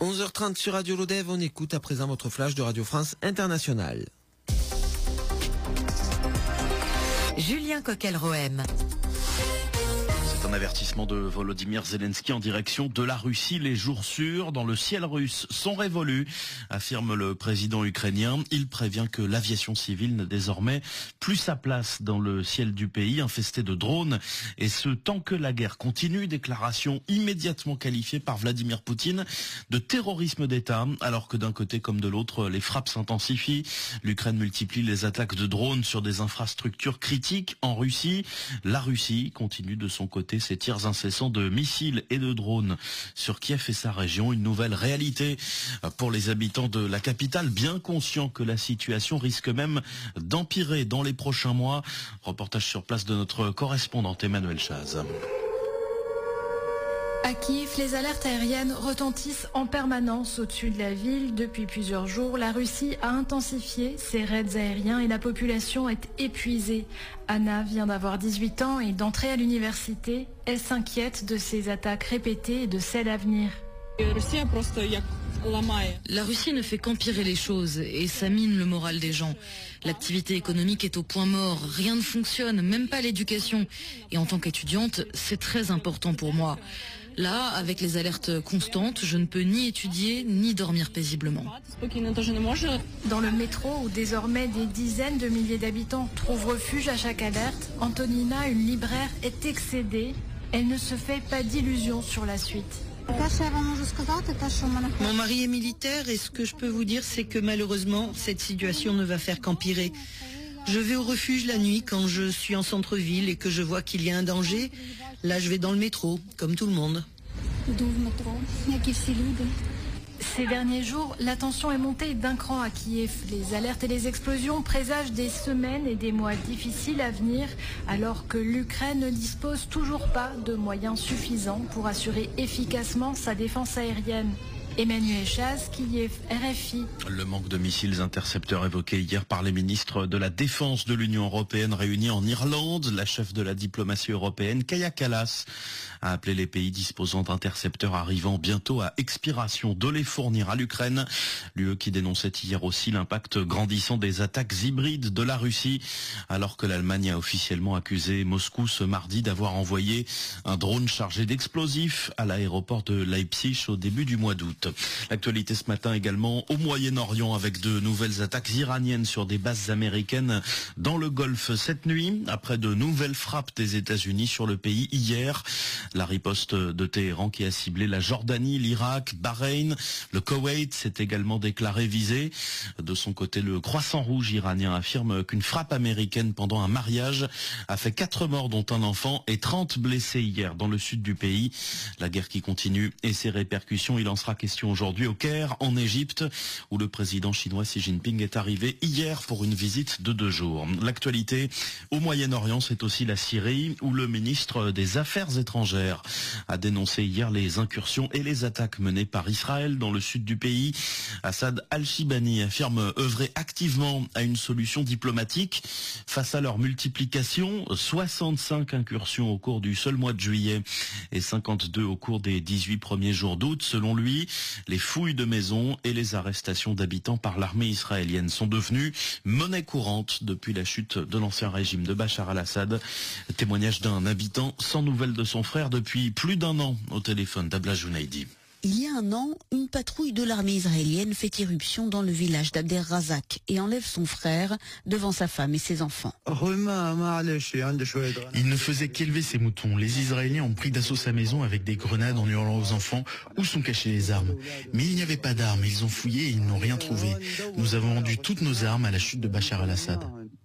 11h30 sur Radio Lodève, on écoute à présent votre flash de Radio France Internationale. Julien Coquel-Rohem. C'est un avertissement de Volodymyr Zelensky en direction de la Russie. Les jours sûrs dans le ciel russe sont révolus, affirme le président ukrainien. Il prévient que l'aviation civile n'a désormais plus sa place dans le ciel du pays, infesté de drones. Et ce, tant que la guerre continue, déclaration immédiatement qualifiée par Vladimir Poutine de terrorisme d'État, alors que d'un côté comme de l'autre, les frappes s'intensifient. L'Ukraine multiplie les attaques de drones sur des infrastructures critiques en Russie. La Russie continue de son côté ses tirs incessants de missiles et de drones sur Kiev et sa région. Une nouvelle réalité pour les habitants de la capitale, bien conscients que la situation risque même d'empirer dans les prochains mois. Reportage sur place de notre correspondante Emmanuel Chaz. À Kiev, les alertes aériennes retentissent en permanence au-dessus de la ville. Depuis plusieurs jours, la Russie a intensifié ses raids aériens et la population est épuisée. Anna vient d'avoir 18 ans et d'entrer à l'université. Elle s'inquiète de ces attaques répétées et de celles à venir. La Russie ne fait qu'empirer les choses et ça mine le moral des gens. L'activité économique est au point mort, rien ne fonctionne, même pas l'éducation. Et en tant qu'étudiante, c'est très important pour moi. Là, avec les alertes constantes, je ne peux ni étudier ni dormir paisiblement. Dans le métro, où désormais des dizaines de milliers d'habitants trouvent refuge à chaque alerte, Antonina, une libraire, est excédée. Elle ne se fait pas d'illusions sur la suite. Mon mari est militaire et ce que je peux vous dire, c'est que malheureusement, cette situation ne va faire qu'empirer. Je vais au refuge la nuit quand je suis en centre-ville et que je vois qu'il y a un danger. Là, je vais dans le métro, comme tout le monde. Ces derniers jours, la tension est montée d'un cran à Kiev. Les alertes et les explosions présagent des semaines et des mois difficiles à venir, alors que l'Ukraine ne dispose toujours pas de moyens suffisants pour assurer efficacement sa défense aérienne. Emmanuel Chaz, Kiev, RFI. Le manque de missiles intercepteurs évoqué hier par les ministres de la Défense de l'Union européenne réunis en Irlande. La chef de la diplomatie européenne, Kaja Kallas, a appelé les pays disposant d'intercepteurs arrivant bientôt à expiration de les fournir à l'Ukraine. L'UE qui dénonçait hier aussi l'impact grandissant des attaques hybrides de la Russie, alors que l'Allemagne a officiellement accusé Moscou ce mardi d'avoir envoyé un drone chargé d'explosifs à l'aéroport de Leipzig au début du mois d'août. L'actualité ce matin également au Moyen-Orient avec de nouvelles attaques iraniennes sur des bases américaines dans le Golfe cette nuit, après de nouvelles frappes des États-Unis sur le pays hier. La riposte de Téhéran qui a ciblé la Jordanie, l'Irak, Bahreïn, le Koweït s'est également déclaré visé. De son côté, le Croissant Rouge iranien affirme qu'une frappe américaine pendant un mariage a fait 4 morts dont un enfant et 30 blessés hier dans le sud du pays. La guerre qui continue et ses répercussions, il en sera question aujourd'hui au Caire, en Égypte, où le président chinois Xi Jinping est arrivé hier pour une visite de 2 jours. L'actualité au Moyen-Orient, c'est aussi la Syrie, où le ministre des Affaires étrangères a dénoncé hier les incursions et les attaques menées par Israël dans le sud du pays. Assad al-Shibani affirme œuvrer activement à une solution diplomatique face à leur multiplication. 65 incursions au cours du seul mois de juillet et 52 au cours des 18 premiers jours d'août, selon lui. Les fouilles de maisons et les arrestations d'habitants par l'armée israélienne sont devenues monnaie courante depuis la chute de l'ancien régime de Bachar al-Assad. Témoignage d'un habitant sans nouvelles de son frère depuis plus d'1 an au téléphone d'Abla Jounaidi. Il y a 1 an, une patrouille de l'armée israélienne fait irruption dans le village d'Abder Razak et enlève son frère devant sa femme et ses enfants. Il ne faisait qu'élever ses moutons. Les Israéliens ont pris d'assaut sa maison avec des grenades en hurlant aux enfants où sont cachées les armes. Mais il n'y avait pas d'armes, ils ont fouillé et ils n'ont rien trouvé. Nous avons vendu toutes nos armes à la chute de Bachar al-Assad.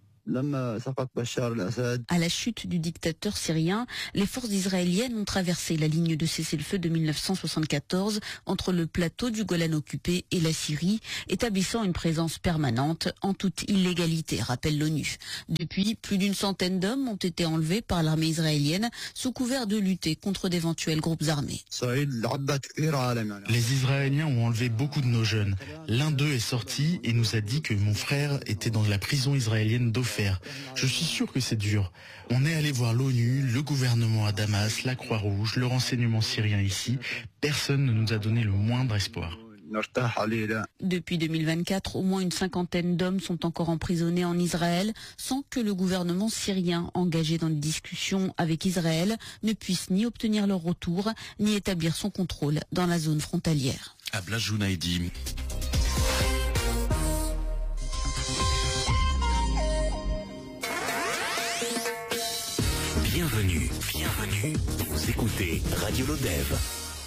À la chute du dictateur syrien, les forces israéliennes ont traversé la ligne de cessez-le-feu de 1974 entre le plateau du Golan occupé et la Syrie, établissant une présence permanente en toute illégalité, rappelle l'ONU. Depuis, plus d'1 centaine d'hommes ont été enlevés par l'armée israélienne sous couvert de lutter contre d'éventuels groupes armés. Les Israéliens ont enlevé beaucoup de nos jeunes. L'un d'eux est sorti et nous a dit que mon frère était dans la prison israélienne d'Ofer. Je suis sûr que c'est dur. On est allé voir l'ONU, le gouvernement à Damas, la Croix-Rouge, le renseignement syrien ici. Personne ne nous a donné le moindre espoir. Depuis 2024, au moins une cinquantaine d'hommes sont encore emprisonnés en Israël sans que le gouvernement syrien engagé dans des discussions avec Israël ne puisse ni obtenir leur retour ni établir son contrôle dans la zone frontalière. Abla Jounaidi. Bienvenue, vous écoutez Radio Lodève.